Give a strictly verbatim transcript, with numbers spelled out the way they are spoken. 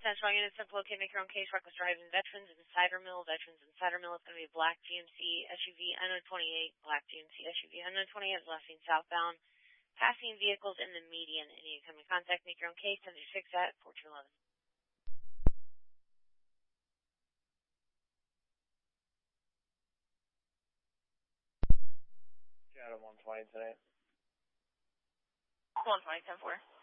Central units have located, make your own case, reckless driving, veterans in Cider Mill, veterans in Cider Mill. It's going to be a black G M C S U V, N O twenty-eight, black G M C S U V, N O twenty-eight, left seen southbound, passing vehicles in the median. Any incoming contact, make your own case, ten six at four two one one. Adam one twenty today. one twenty, ten four.